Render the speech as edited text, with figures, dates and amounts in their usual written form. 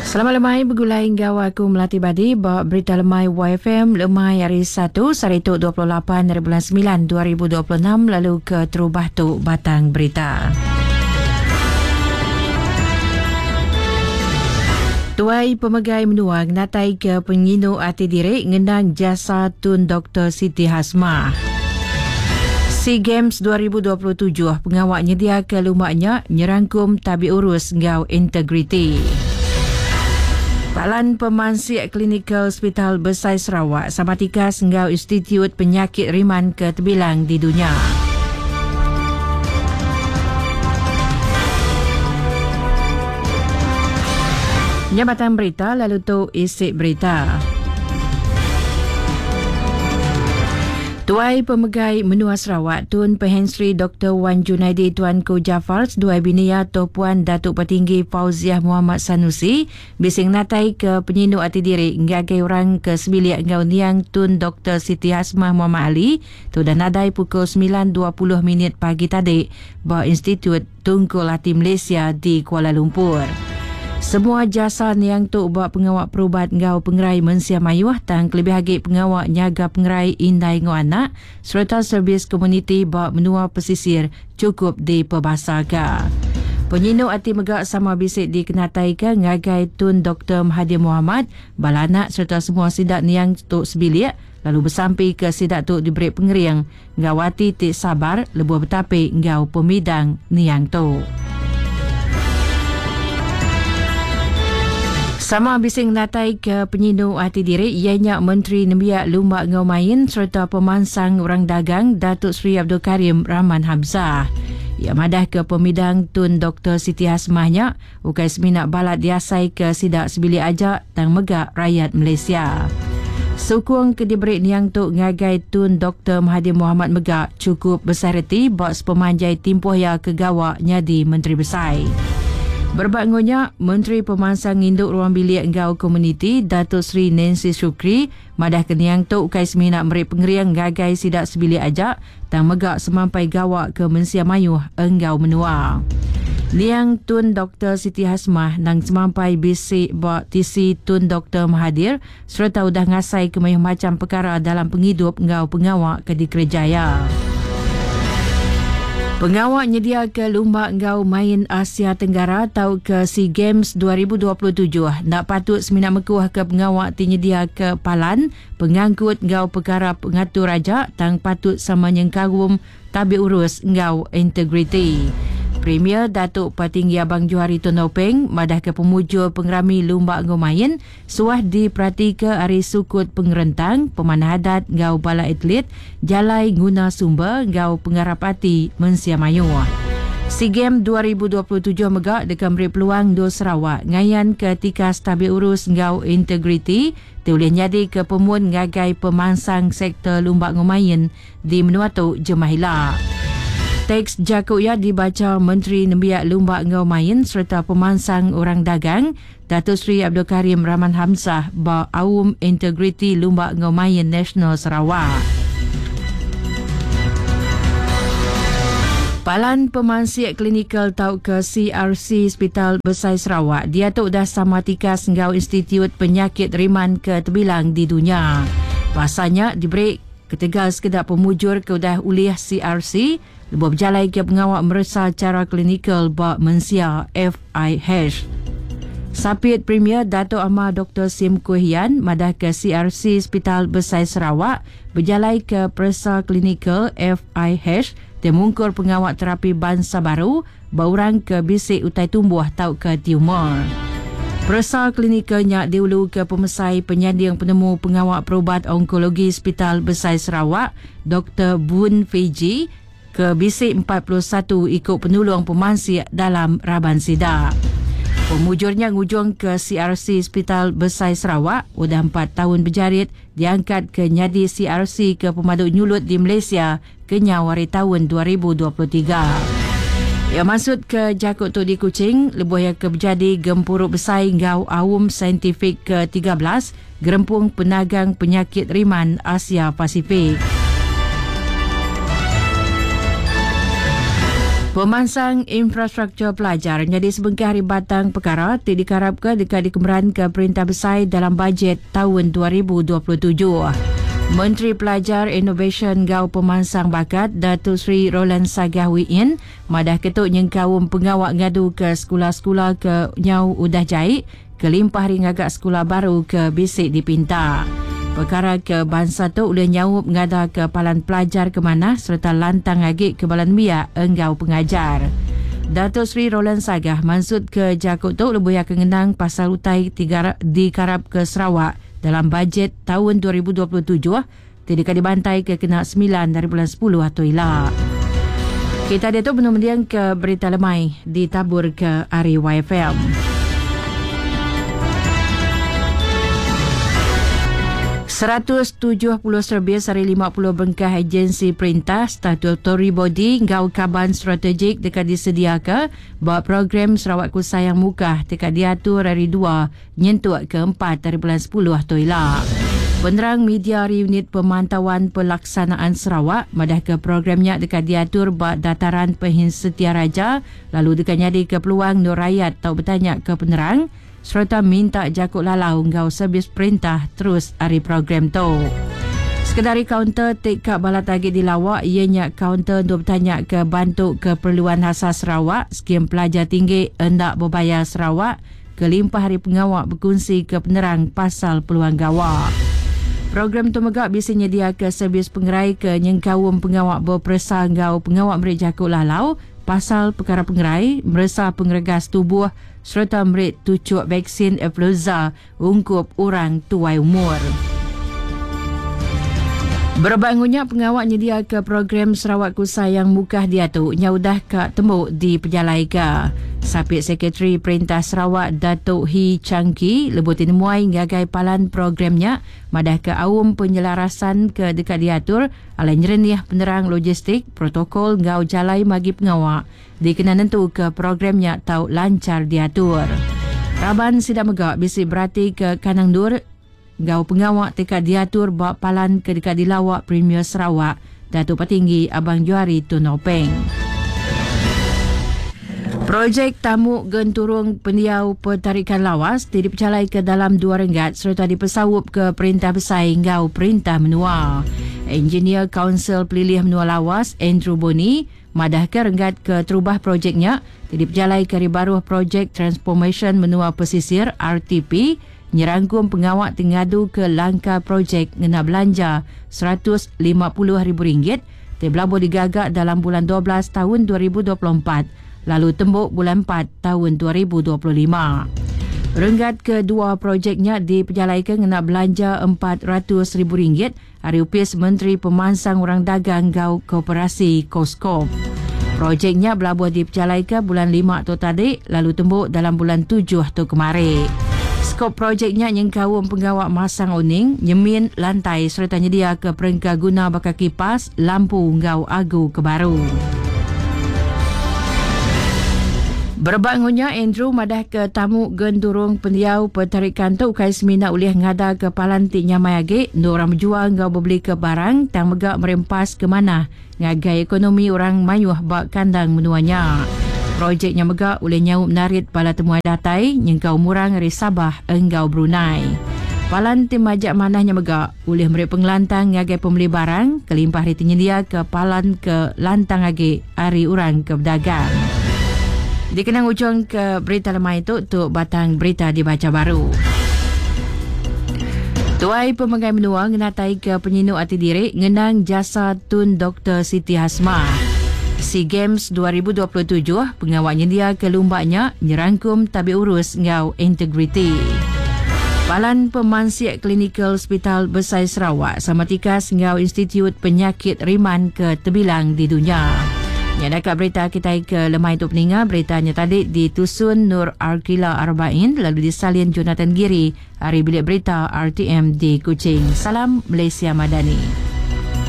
Selamat lemai bergulai gawa aku melatih badi bawa berita lemai YFM lemai hari 1 Sarituk 28 dari bulan 9 2026 lalu ke terubah tu batang berita. Tuai pemegai menua natai ke penyinu hati diri ngenang jasa Tun Dr. Siti Hasmah. SEA Games 2027 pengawak nyedia ke lumaknya nyerangkum tabi urus ngau integriti. Balan Pemansik Klinikal Hospital Besar Sarawak Samatika Senggau Institut Penyakit Riman ke terbilang di dunia. Jabatan berita lalu tu isi berita. Tuai Pemegai Menua Sarawak Tun Pehensri Dr. Wan Junaidi Tuanku Jafar Duai Binia Puan Datuk Petinggi Fauziah Muhammad Sanusi bising natai ke penyinu hati diri ngagai orang ke sebilik ngau niang Tun Dr. Siti Hasmah Muhammad Ali tu dan nadai pukul 9.20 pagi tadi bahawa Institut Tungkul Hati Malaysia di Kuala Lumpur. Semua jasa yang tu buat pengawak perubat ngau pengerai Mensia Mayuh tang kelebih lagi pengawak nyaga pengerai Indai ngau anak serta servis komuniti buat menua pesisir cukup di Perbasaga. Penyinu hati megak sama bisik dikenatai ke ngagai Tun Dr. Mahathir Mohamad balanak serta semua sidak niang tu sebilik lalu bersampai ke sidak tu diberi pengeriang ngawati tik sabar lebuh betapi ngau pemidang niang tu. Sama bising natai ke penyinu hati diri ianya Menteri Nembiak Lumbak Ngau Main serta pemansang orang dagang Datuk Seri Abdul Karim Rahman Hamzah. Ia madah ke pemidang Tun Dr. Siti Hasmahnya ukai seminak balat diasai ke sidak sebilik ajak tang megak rakyat Malaysia. Sukung ke diberi niang tu ngagai Tun Dr. Mahathir Mohamad megak cukup besar reti bos pemanjai timpuh ya kegawak nyadi Menteri Besar. Berbangunnya, Menteri Pemansang Induk Ruang Bilik Ngau Komuniti Datuk Seri Nancy Shukri madah keniang tu ukai seminak meri pengeriang gagai sidak sebilik ajak tang megak semampai gawak ke Mensia Mayuh Engau Menua. Liang Tun Dr. Siti Hasmah nang semampai bisik buat tisi Tun Dr. Mahathir serta udah ngasai ke macam perkara dalam penghidup ngau pengawak ke di Kerjaya. Pengawak nyedia ke Lumbak Ngau Main Asia Tenggara tau ke SEA Games 2027 nak patut seminak mekuah ke pengawak tinyedia ke Palan pengangkut ngau perkara pengatur raja tang patut sama nyengkagum tabi urus ngau integriti. Premier Datuk Patinggi Abang Johari Tonopeng madah ke pemujur pengerami Lumbak Ngau Main suah diperhati ke hari sukut pengerentang pemanah adat ngau bala atlet jalai guna sumber ngau pengarap hati Mensia Mayuh. SEA Games 2027 megak dekat beri peluang do Sarawak ngayan ke tikas tabi urus ngau integriti boleh jadi ke pemun ngagai pemansang sektor Lumbak Ngau Main di menua tu Jemahilah. Teks Jakuya dibaca Menteri Nembiak Lumbak Ngau Main serta pemansang orang dagang Datuk Seri Abdul Karim Rahman Hamzah ba Awum Integriti Lumbak Ngau Main Nasional Sarawak. Palan Pemansik Klinikal tau ke CRC Hospital Besar Sarawak dia tu dah sama tikas ngau Institut Penyakit Riman ke terbilang di dunia. Bahasanya diberi ketegal sekedar pemujur ke udah ulih CRC lebuh berjalai ke pengawak meresa cara klinikal bak Mensia FIH. Sapit Premier Dato' Amar Dr. Sim Kuhian madah ke CRC Hospital Besar Sarawak berjalai ke peresa klinikal FIH dan mungkur pengawak terapi bangsa baru baurang ke bisik utai tumbuh tau ke tumor. Peresa klinikalnya diulu ke pemesai penyanding penemu pengawak perubat onkologi Hospital Besar Sarawak Dr. Bun Fiji ke bisik 41 ikut penulung pemansik dalam Raban Sidak. Pemujurnya ngujung ke CRC Hospital Besar Sarawak udah 4 tahun berjarit diangkat ke nyadi CRC ke pemaduk nyulut di Malaysia kenya wari tahun 2023. Ia maksud ke Jakut tu di Kuching lebuh yang ke berjadi gempuruk besar ngau Awum Saintifik ke-13 Gerempung Penagang Penyakit Riman Asia Pasifik. Pemansang infrastruktur pelajar jadi sebengkah hari batang perkara dikarapkan dekat dikemeran ke Perintah Besar dalam bajet tahun 2027. Menteri Pelajar Innovation Gau Pemansang Bakat Datuk Seri Roland Sagah Wiin madah ketuk nyengkawum pengawak ngadu ke sekolah-sekolah ke Nyau Udah Jait ke limpah ring agak sekolah baru ke Bisik Dipinta. Perkara ke bangsa tu ulih nyawup ngada ke palan pelajar ke mana serta lantang agik ke balan biak enggau pengajar. Datuk Seri Roland Sagah maksud ke Jakut tu lebih akan ngenang pasal utai dikarap ke Sarawak dalam bajet tahun 2027 tidak dibantai ke kena 9 dari bulan 10 atau ilah. Kita dia tu benar-benar ke berita lemai ditabur ke Ari YFM. 170 servis dari 50 bengkah agensi perintah statutory body ngau kaban strategik dekat disediakan bahawa program Sarawak Ku Sayang Mukah dekat diatur dari 2 nyentuh ke 4 dari bulan 10 atau ilah. Penerang media unit pemantauan pelaksanaan Sarawak madah ke programnya dekat diatur bak dataran Pehin Setiaraja lalu dekat nyadi ke peluang Nur Rakyat tau bertanya ke penerang serta minta jakut lalau ngau servis perintah terus hari program tu. Sekedari kaunter tekak bala target dilawak ianya kaunter untuk bertanya ke bantuk keperluan asas Sarawak, skim pelajar tinggi hendak berbayar Sarawak, kelimpah hari pengawak berkongsi ke penerang pasal peluang gawak. Program tu megak bisa nyedia ke servis pengerai ke nyengkawum pengawak berperasa ngau pengawak merik jakut lalau, pasal perkara pengerai, meresa pengeregas tubuh serta merik tucuk vaksin influenza ungkup orang tuai umur. Berbangunnya pengawak nyedia ke program Sarawak Ku Sayang Mukah dia tu nyaudah kak tembuk di pejalai ke. Sapit Sekretari Perintah Sarawak Datuk Hi Changki lebutin muai ngagai palan programnya madah ke awam penyelarasan ke dekat diatur ala nyerenih penerang logistik protokol ngau jalai magi pengawak dikena nentu ke programnya tau lancar diatur. Raban sidak megak bisi berarti ke Kanang Dur ngau pengawak dekat diatur bak palan ke dekat dilawak Premier Sarawak Datuk Petinggi Abang Johari Tun Openg. Projek tamu genturung pendiau pentarikan lawas dipercalai ke dalam RM2 serta dipesawup ke Perintah Besar ngau Perintah Menua. Engineer Kaunsil Pelilih Menua Lawas Andrew Boni madah ke renggat ke terubah projeknya dipercalai ke ribaruh projek Transformation Menua Pesisir RTP nyerangkum pengawak tengadu ke langkah projek ngena belanja RM150,000 terbelabur digagak dalam bulan 12 tahun 2024 lalu tembuk bulan 4 tahun 2025. Renggat kedua projeknya diperjalaikan ngena belanja RM400,000 hari upis Menteri Pemansang Orang Dagang Gau Koperasi Koskop. Projeknya berlabuh diperjalaikan bulan 5 tu tadi lalu tembuk dalam bulan 7 tu kemarin. Skop projeknya nyengkawum penggawak masang uning, nyemin lantai serta nyedia ke perengka guna bakar kipas, lampu ngau agu kebaru. Berbangunnya Andrew madah ke tamu gendurung pendiau pentarikan tu kai semina ulih ngada ke palan ti nyamai age orang berjuang ngau berbeli ke barang tang megak merempas ke mana ngagai ekonomi orang mayuh bak kandang menuanya. Projeknya megak oleh nyawup narit bala temuan datai nyengkau murang dari Sabah enggau Brunei. Palan tim majak manahnya megak oleh merek pengelantang ngagai pembeli barang kelimpah hari tinyedia ke palan ke lantang age hari orang ke berdagang. Dikenang ujung ke berita lemah itu untuk batang berita dibaca baru. Tuai Pemegai Menua ngenatai ke penyinuk hati diri ngenang jasa Tun Dr. Siti Hasmah. SEA Games 2027 pengawaknya dia ke lumbaknya nyerangkum tabi urus ngau integriti. Palan Pemansik Klinikal Hospital Besar Sarawak samatikas ngau Institut Penyakit Riman ke terbilang di dunia. Yang dekat berita kita ke lemah itu peninga beritanya tadi ditusun Nur Arkila Arba'in lalu disalin Jonathan Giri hari bilik berita RTM di Kuching. Salam Malaysia Madani.